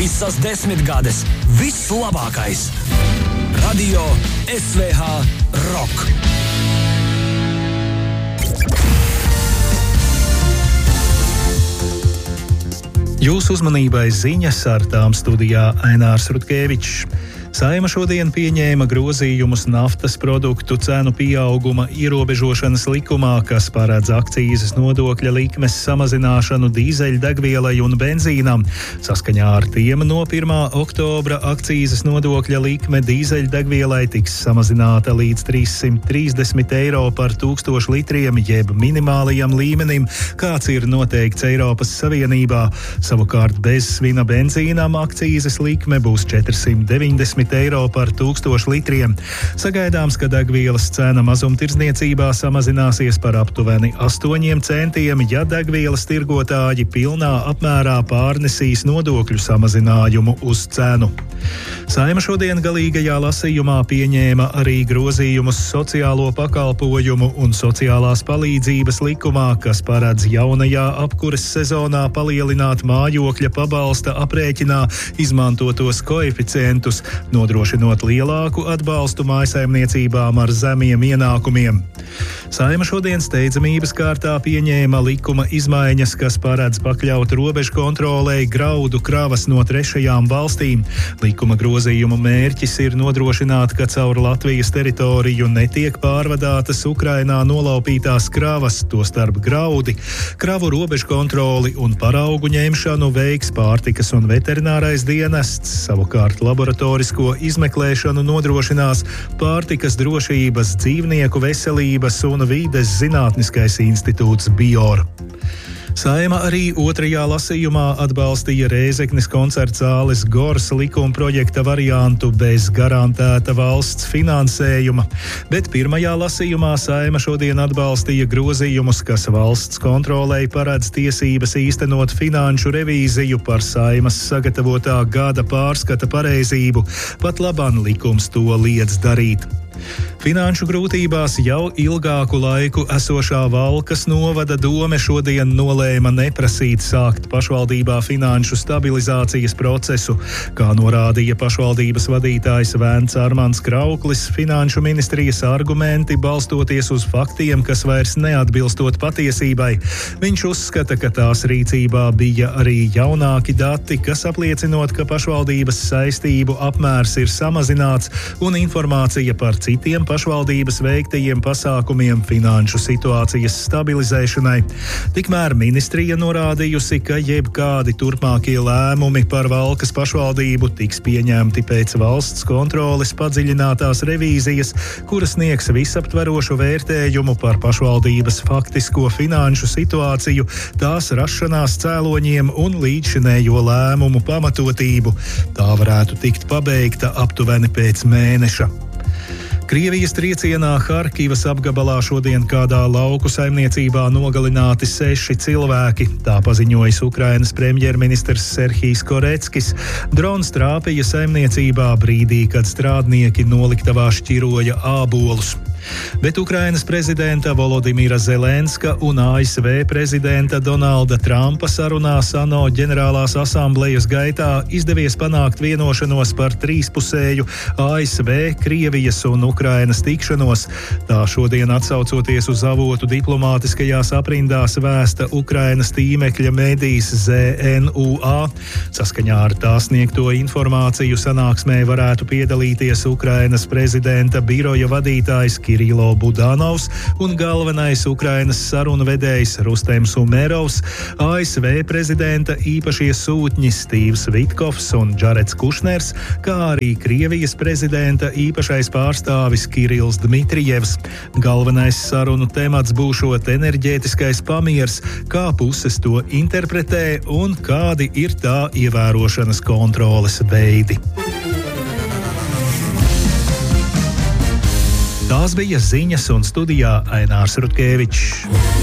Visas 10 gades vislabākais. Radio SVH Rock. Jūsu uzmanībai ziņas, ar tām studijā Ainārs Rutkevičs. Saeima šodien pieņēma grozījumus naftas produktu cenu pieauguma ierobežošanas likumā, kas paredz akcīzes nodokļa likmes samazināšanu dīzeļdegvielai un benzīnam. Saskaņā ar tiem no 1. oktobra akcīzes nodokļa likme dīzeļdegvielai tiks samazināta līdz 330 eiro par 1000 litriem, jeb minimālajam līmenim, kāds ir noteikts Eiropas Savienībā. Savukārt bez svina benzīnam akcīzes likme būs 490 eiro par 1000 litriem. Sagaidāms, ka degvielas cena mazumtirdzniecībā samazināsies par aptuveni 8 centiem, ja degvielas tirgotāji pilnā apmērā pārnesīs nodokļu samazinājumu uz cenu. Saeima šodien galīgajā lasījumā pieņēma arī grozījumus sociālo pakalpojumu un sociālās palīdzības likumā, kas paredz jaunajā apkures sezonā palielināt mājokļa pabalsta aprēķinā izmantotos koeficientus, nodrošinot lielāku atbalstu mājsaimniecībām ar zemiem ienākumiem. Saeima šodien steidzamības kārtā pieņēma likuma izmaiņas, kas paredz pakļaut robežu kontrolei graudu kravas no 3. valstīm. Likuma grozījumu mērķis ir nodrošināt, ka caur Latvijas teritoriju netiek pārvadātas Ukrainā nolaupītās kravas, tostarp graudi. Kravu robežu kontroli un paraugu ņemšanu veiks pārtikas un veterinārais dienests, savukārt laboratorisko izmeklēšanu nodrošinās Pārtikas drošības, dzīvnieku veselības un vides zinātniskais institūts BIOR. Saeima arī 2. lasījumā atbalstīja Rēzeknes koncerta zāles Gors likuma projekta variantu bez garantēta valsts finansējuma, bet 1. lasījumā Saeima šodien atbalstīja grozījumus, kas valsts kontrolei paredz tiesības īstenot finanšu revīziju par Saeimas sagatavotā gada pārskata pareizību, pat labam likums to liedz darīt. Finanšu grūtībās jau ilgāku laiku esošā Valkas novada dome šodien nolēma neprasīt sākt pašvaldībā finanšu stabilizācijas procesu. Kā norādīja pašvaldības vadītājs Vēns Armands Krauklis, finanšu ministrijas argumenti balstoties uz faktiem, kas vairs neatbilstot patiesībai. Viņš uzskata, ka tās rīcībā bija arī jaunāki dati, kas apliecinot, ka pašvaldības saistību apmērs ir samazināts un informācija par citiem pašvaldības veiktajiem pasākumiem finanšu situācijas stabilizēšanai. Tikmēr ministrija norādījusi, ka jebkādi turpmākie lēmumi par Valkas pašvaldību tiks pieņemti pēc valsts kontroles padziļinātās revīzijas, kuras sniegs visaptverošu vērtējumu par pašvaldības faktisko finanšu situāciju, tās rašanās cēloņiem un līdzšinējo lēmumu pamatotību. Tā varētu tikt pabeigta aptuveni pēc mēneša. Krievijas triecienā Harkivas apgabalā šodien kādā lauku saimniecībā nogalināti 6 cilvēki. Tā paziņojis Ukrainas premjerministrs Serhijs Koreckis. Drons trāpīja saimniecībā brīdī, kad strādnieki noliktavā šķiroja ābolus. Bet Ukrainas prezidenta Volodimira Zelenska un ASV prezidenta Donalda Trumpa sarunās ANO ģenerālās asamblejas gaitā izdevies panākt vienošanos par trīspusēju ASV, Krievijas un Ukrainas tikšanos. Tā šodien atsaucoties uz avotu diplomātiskajās aprindās vēsta Ukrainas tīmekļa medijs ZNUA. Saskaņā ar tā sniegto informāciju sanāksmē varētu piedalīties Ukrainas prezidenta biroja vadītājs Kirilo Budanovs un galvenais Ukrainas sarunu vedējs Rustems Umerovs, ASV prezidenta īpašie sūtņi Stīvs Vitkovs un Džarets Kušners, kā arī Krievijas prezidenta īpašais pārstāvis Kirils Dmitrijevs. Galvenais sarunu temats būšot enerģētiskais pamiers, kā puses to interpretē un kādi ir tā ievērošanas kontroles veidi. Tās bija ziņas un studijā Ainārs Rutkevičs.